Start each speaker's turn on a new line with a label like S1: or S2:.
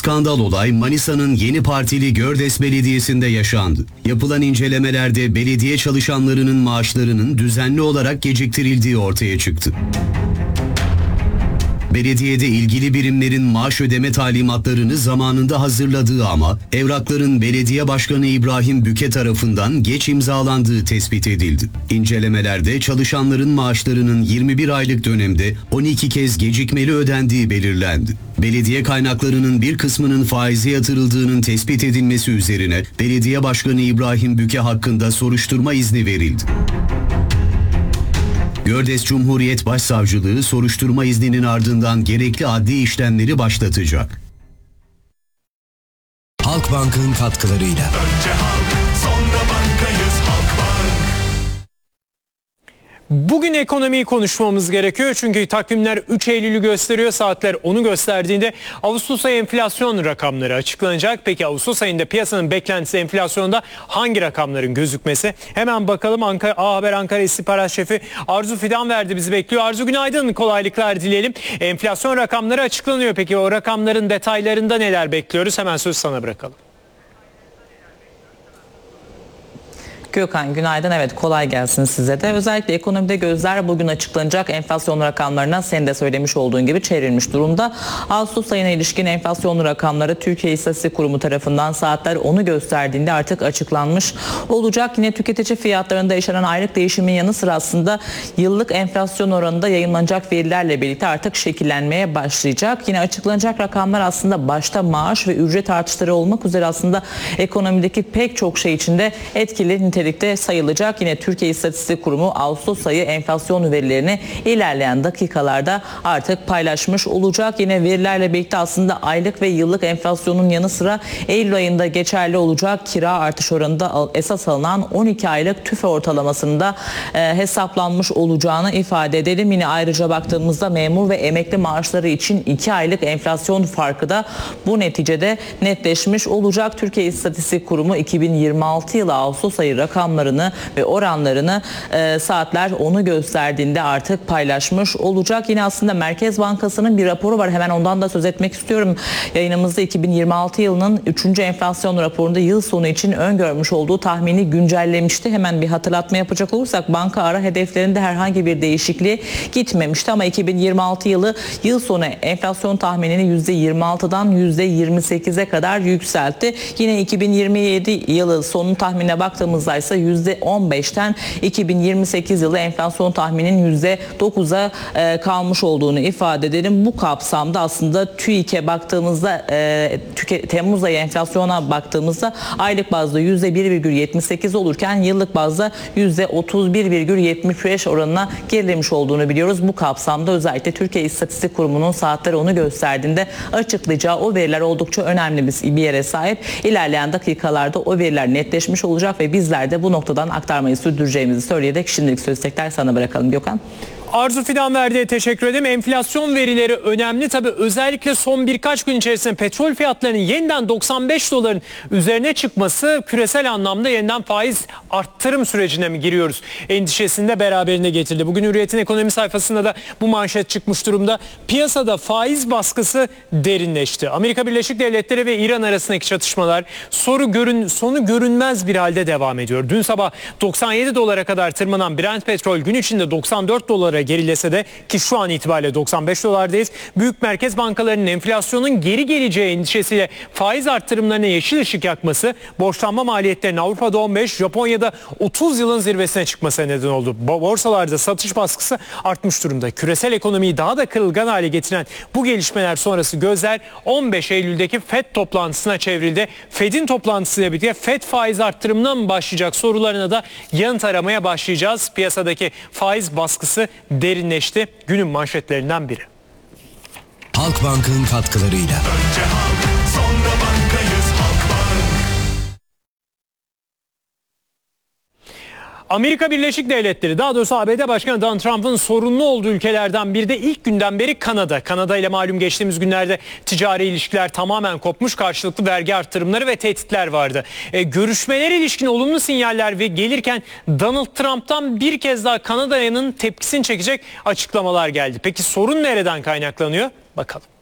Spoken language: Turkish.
S1: skandal olay Manisa'nın Yeni Partili Gördes Belediyesi'nde yaşandı. Yapılan incelemelerde belediye çalışanlarının maaşlarının düzenli olarak geciktirildiği ortaya çıktı. Belediyede ilgili birimlerin maaş ödeme talimatlarını zamanında hazırladığı ama evrakların Belediye Başkanı İbrahim Büke tarafından geç imzalandığı tespit edildi. İncelemelerde çalışanların maaşlarının 21 aylık dönemde 12 kez gecikmeli ödendiği belirlendi. Belediye kaynaklarının bir kısmının faize yatırıldığının tespit edilmesi üzerine Belediye Başkanı İbrahim Büke hakkında soruşturma izni verildi. Gördes Cumhuriyet Başsavcılığı soruşturma izninin ardından gerekli adli işlemleri başlatacak.
S2: Halkbank'ın katkılarıyla.
S3: Önce halk, sonra bankayız Halkbank.
S4: Bugün ekonomiyi konuşmamız gerekiyor çünkü takvimler 3 Eylül'ü gösteriyor, saatler onu gösterdiğinde Ağustos ayı enflasyon rakamları açıklanacak. Peki Ağustos ayında piyasanın beklentisi enflasyonda hangi rakamların gözükmesi? Hemen bakalım. A Haber Ankara İstihbarat Şefi Arzu Fidanverdi bizi bekliyor. Arzu, günaydın, kolaylıklar dileyelim. Enflasyon rakamları açıklanıyor. Peki o rakamların detaylarında neler bekliyoruz? Hemen söz sana bırakalım.
S5: Gökhan, günaydın. Evet, kolay gelsin size de. Özellikle ekonomide gözler bugün açıklanacak enflasyon rakamlarına, senin de söylemiş olduğun gibi, çevrilmiş durumda. Ağustos ayına ilişkin enflasyon rakamları Türkiye İstatistik Kurumu tarafından saatler onu gösterdiğinde artık açıklanmış olacak. Yine tüketici fiyatlarında yaşanan aylık değişimin yanı sıra aslında yıllık enflasyon oranında yayınlanacak verilerle birlikte artık şekillenmeye başlayacak. Yine açıklanacak rakamlar aslında başta maaş ve ücret artışları olmak üzere aslında ekonomideki pek çok şey içinde etkili nitelikte sayılacak. Yine Türkiye İstatistik Kurumu Ağustos ayı enflasyon verilerini ilerleyen dakikalarda artık paylaşmış olacak. Yine verilerle birlikte aslında aylık ve yıllık enflasyonun yanı sıra Eylül ayında geçerli olacak kira artış oranında esas alınan 12 aylık tüfe ortalamasının da hesaplanmış olacağını ifade edelim. Yine ayrıca baktığımızda memur ve emekli maaşları için 2 aylık enflasyon farkı da bu neticede netleşmiş olacak. Türkiye İstatistik Kurumu 2026 yılı Ağustos ayı rakamlarını ve oranlarını saatler onu gösterdiğinde artık paylaşmış olacak. Yine aslında Merkez Bankası'nın bir raporu var. Hemen ondan da söz etmek istiyorum. Yayınımızda 2026 yılının 3. enflasyon raporunda yıl sonu için öngörmüş olduğu tahmini güncellemişti. Hemen bir hatırlatma yapacak olursak banka ara hedeflerinde herhangi bir değişikliğe gitmemişti ama 2026 yıl sonu enflasyon tahminini %26'dan %28'e kadar yükseltti. Yine 2027 yılı sonu tahminine baktığımızda ise %15'ten 2028 yılı enflasyon tahmininin %9'a kalmış olduğunu ifade edelim. Bu kapsamda aslında TÜİK'e baktığımızda Temmuz ayı enflasyona baktığımızda aylık bazda %1,78 olurken yıllık bazda %31,75 oranına gerilemiş olduğunu biliyoruz. Bu kapsamda özellikle Türkiye İstatistik Kurumu'nun saatleri onu gösterdiğinde açıklayacağı o veriler oldukça önemli bir yere sahip. İlerleyen dakikalarda o veriler netleşmiş olacak ve bizler de bu noktadan aktarmayı sürdüreceğimizi söyleyerek şimdilik sözü tekrar sana bırakalım Gökhan.
S4: Arzu Fidanverdi'ye teşekkür ederim. Enflasyon verileri önemli. Tabii özellikle son birkaç gün içerisinde petrol fiyatlarının yeniden 95 doların üzerine çıkması küresel anlamda yeniden faiz arttırım sürecine mi giriyoruz endişesini de beraberinde getirdi. Bugün Hürriyet'in ekonomi sayfasında da bu manşet çıkmış durumda. Piyasada faiz baskısı derinleşti. Amerika Birleşik Devletleri ve İran arasındaki çatışmalar sonu görünmez bir halde devam ediyor. Dün sabah 97 dolara kadar tırmanan Brent petrol gün içinde 94 dolara gerilese de, ki şu an itibariyle 95 dolardayız. Büyük merkez bankalarının enflasyonun geri geleceği endişesiyle faiz arttırımlarına yeşil ışık yakması, borçlanma maliyetlerinin Avrupa'da 15, Japonya'da 30 yılın zirvesine çıkmasına neden oldu. Borsalarda satış baskısı artmış durumda. Küresel ekonomiyi daha da kırılgan hale getiren bu gelişmeler sonrası gözler 15 Eylül'deki FED toplantısına çevrildi. FED'in toplantısıyla birlikte FED faiz arttırımına mı başlayacak sorularına da yanıt aramaya başlayacağız. Piyasadaki faiz baskısı derinleşti. Günün manşetlerinden biri.
S2: Halkbank'ın katkılarıyla.
S3: Önce halk, sonra bankayız Halkbank.
S4: Amerika Birleşik Devletleri, daha doğrusu ABD Başkanı Donald Trump'ın sorunlu olduğu ülkelerden biri de ilk günden beri Kanada. Kanada ile malum geçtiğimiz günlerde ticari ilişkiler tamamen kopmuş, karşılıklı vergi artırımları ve tehditler vardı. Görüşmelere ilişkin olumlu sinyaller ve gelirken Donald Trump'tan bir kez daha Kanada'nın tepkisini çekecek açıklamalar geldi. Peki sorun nereden kaynaklanıyor? Bakalım.